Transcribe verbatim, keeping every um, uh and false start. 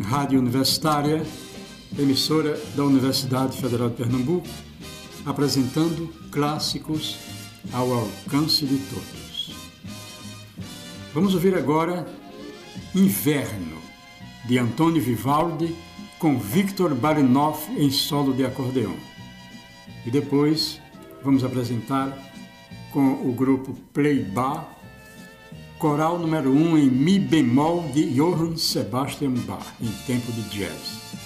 Rádio Universitária, emissora da Universidade Federal de Pernambuco, apresentando clássicos ao alcance de todos. Vamos ouvir agora Inverno, de Antônio Vivaldi, com Victor Barinov em solo de acordeão. E depois vamos apresentar com o grupo Play-Ba, Coral número um em Mi bemol de Johann Sebastian Bach, em tempo de jazz.